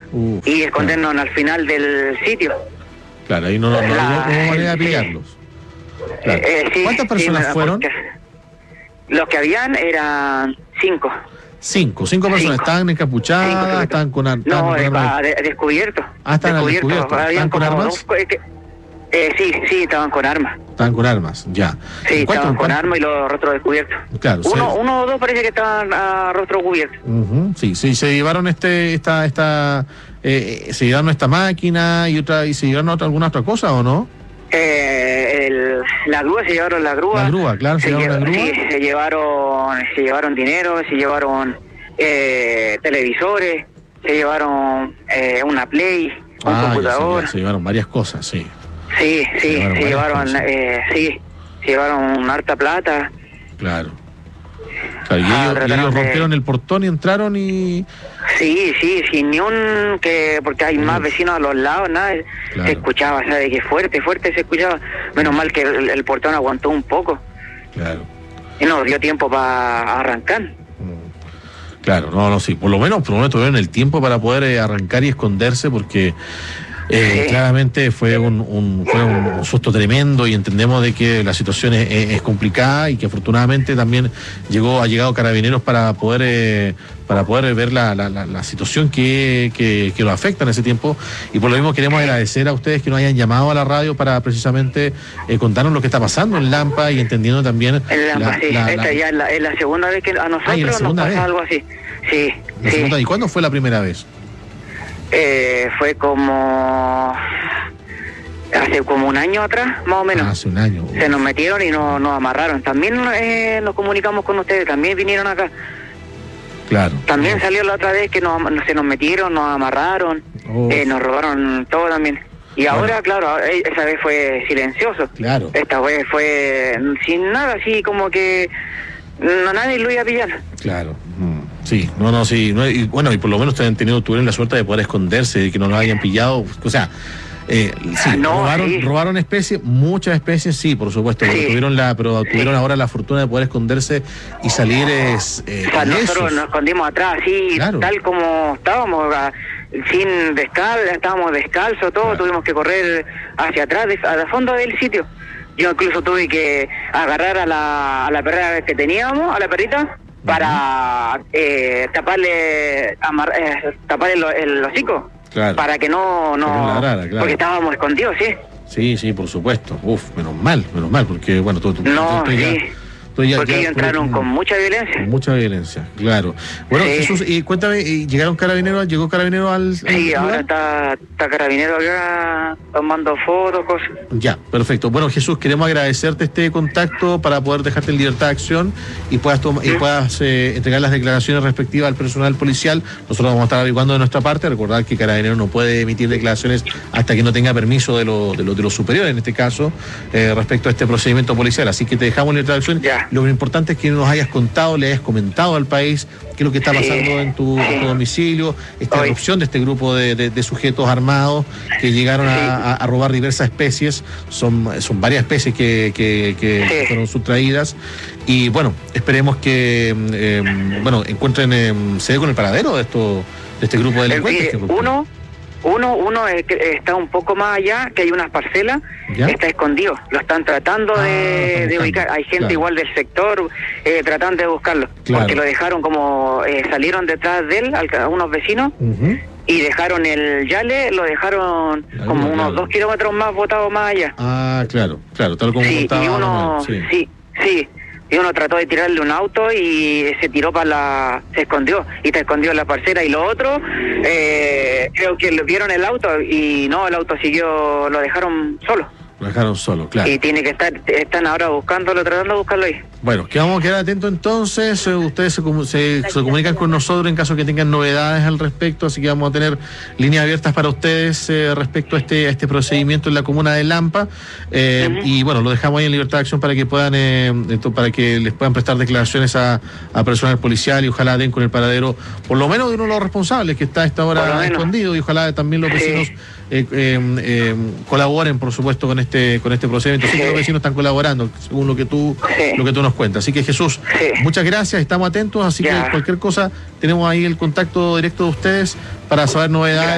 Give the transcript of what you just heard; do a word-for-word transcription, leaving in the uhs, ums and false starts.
Uf, y escondernos claro. al final del sitio. Claro, ahí no, no, no, no, La- no hubo manera de sí. pillarlos. Claro. Eh, eh, sí, ¿Cuántas personas sí, fueron? porque Los que habían eran cinco. Cinco, cinco personas. Cinco. ¿Estaban encapuchadas? Cinco, ¿Estaban con, ar- estaban No, con eh, armas? pa- de- descubierto. Ah, estaban al descubierto. Habían ¿Estaban con como armas? dos- eh, que- eh, sí, sí, estaban con armas. Estaban con armas, ya. Sí, ¿En cuánto- estaban con cuánto- armas y los rostros descubiertos. Claro, Uno, se- uno o dos parece que estaban a rostro cubierto. Ujú, sí, sí, se llevaron este, esta, esta, eh, se llevaron esta máquina y otra, y se llevaron otra, alguna otra cosa, ¿o no? Eh, el, la grúa, se llevaron la grúa. La grúa, claro, se llevaron la grúa. Sí, se llevaron, se llevaron dinero, se llevaron eh, televisores, se llevaron eh, una Play, un Ah, ya, computador. se, se llevaron varias cosas, sí. Sí, Se sí, llevaron se varias llevaron, cosas. eh, sí, se llevaron harta plata. Claro. Claro, y Ah, ellos, y trataron ellos de- rompieron el portón y entraron y... Sí, sí, sin ni un que porque hay más Uf. vecinos a los lados, nada, Claro. se escuchaba, ¿sabes? Que fuerte, fuerte se escuchaba. Menos mal que el, el portón aguantó un poco Claro. y nos dio tiempo para arrancar. Mm. Claro, no, no, sí. Por lo menos, por lo menos tuvieron el tiempo para poder eh, arrancar y esconderse porque... Eh, Sí. Claramente fue un, un, fue un susto tremendo y entendemos de que la situación es, es- es complicada y que afortunadamente también llegó ha llegado Carabineros para poder eh, para poder ver la, la, la, la situación que, que, que los afecta en ese tiempo, y por lo mismo queremos agradecer a ustedes que nos hayan llamado a la radio para precisamente eh, contarnos lo que está pasando en Lampa y entendiendo también En la, la- sí, la- esta la- ya es la, es la segunda vez que a nosotros Ah, ¿y la nos segunda pasa vez? algo así. Sí, la sí. segunda. ¿Y cuándo fue la primera vez? Eh, fue como hace como un año atrás, más o menos. Ah, hace un año. Se nos metieron y nos, nos amarraron. También eh, nos comunicamos con ustedes, también vinieron acá. Claro. También salió la otra vez que nos, se nos metieron, nos amarraron, Oh. eh, nos robaron todo también. Y Bueno. ahora, claro, eh, esa vez fue silencioso. Claro. Esta vez fue sin nada, así como que no, nadie lo iba a pillar. Claro. Mm. Sí, no, no, sí. No, y bueno, y por lo menos ustedes han tenido, tuvieron la suerte de poder esconderse, de que no los hayan pillado. O sea, eh, sí, No, robaron, sí. robaron especies, muchas especies, sí, por supuesto, pero Sí. tuvieron la, pero tuvieron ahora la fortuna de poder esconderse y salir es, eh, O sea, nosotros ilesos. nos escondimos atrás, así, Claro. tal como estábamos, a- sin descalzo, estábamos descalzos, todo, Claro. tuvimos que correr hacia atrás, des- al fondo del sitio. Yo incluso tuve que agarrar a la, a la perra que teníamos, a la perrita, para eh, taparle, amar- eh, taparle el, el hocico, Claro. para que no, Que no no, ladrara, claro. porque estábamos escondidos, sí. Sí, sí, por supuesto. Uf, menos mal, menos mal, porque bueno, tú, tú, No, tú ya- sí. tú ya- Porque ya- ellos entraron mm, con mucha violencia. con mucha violencia, claro. Bueno, Sí. Jesús, y cuéntame, ¿y ¿llegaron carabineros? ¿Llegó carabineros al, al Sí, ahora lugar? está, está Carabinero acá tomando fotos, cosas. Ya, perfecto. Bueno, Jesús, queremos agradecerte este contacto para poder dejarte en libertad de acción y puedas toma- y puedas eh, entregar las declaraciones respectivas al personal policial. Nosotros vamos a estar averiguando de nuestra parte. Recordar que Carabineros no puede emitir declaraciones hasta que no tenga permiso de los de los de los superiores, en este caso, eh, respecto a este procedimiento policial. Así que te dejamos en libertad de acción. Ya. Lo importante es que nos hayas contado, le hayas comentado al país qué es lo que está Sí, pasando en tu, en tu sí. domicilio, esta Hoy. erupción de este grupo de, de- de sujetos armados que llegaron a, Sí. a- a robar diversas especies. Son, son varias especies que, que- que Sí. fueron sustraídas. Y bueno, esperemos que eh, bueno, encuentren, eh, se dé con el paradero de, esto, de este grupo de Eh, delincuentes. mire, que rompieron. uno, uno, uno es que está un poco más allá, que hay unas parcelas, ¿Ya? está escondido. Lo están tratando Ah, de, están de buscando, ubicar. Hay gente claro. igual del sector eh, tratando de buscarlo. Claro. Porque lo dejaron como, eh, salieron detrás de él, al- unos vecinos, Ujú. y dejaron el yale, lo dejaron Claro, como claro. unos dos kilómetros más botado más allá. Ah, claro, claro, tal como Sí, contaba y uno, Manuel, sí, sí, y uno trató de tirarle un auto y se tiró para la, se escondió, y se escondió en la parcela, y lo otro, eh, creo que lo vieron el auto, y no, el auto siguió, lo dejaron solo, Lo dejaron solo, claro. y tiene que estar, están ahora buscándolo, tratando de buscarlo ahí. Bueno, que vamos a quedar atentos entonces. eh, Ustedes se, comu- se, se comunican con nosotros en caso que tengan novedades al respecto, así que vamos a tener líneas abiertas para ustedes eh, respecto a este, a este procedimiento en la comuna de Lampa. Eh, Ujú. Y bueno, lo dejamos ahí en libertad de acción para que puedan, eh, esto, para que les puedan prestar declaraciones a, a personal policial y ojalá den con el paradero, por lo menos de uno de los responsables que está a esta Por lo hora menos. escondido, y ojalá también los Sí. vecinos eh, eh, eh, colaboren, por supuesto, con este, con este procedimiento. Sí que Sí. los vecinos están colaborando, según lo que tú, Sí. lo que tú nos cuentas. Así que Jesús, Sí. muchas gracias, estamos atentos, así Ya. que cualquier cosa tenemos ahí el contacto directo de ustedes para saber novedades.